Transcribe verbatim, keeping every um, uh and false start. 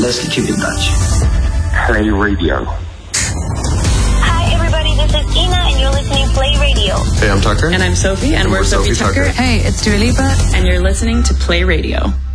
let's keep in touch. Play Radio. Hi, everybody. This is Ina, and you're listening to Play Radio. Hey, I'm Tucker. And I'm Sophie, and, and we're, we're Sophie, Sophie Tucker. Tucker. Hey, it's Dua Lipa. And you're listening to Play Radio.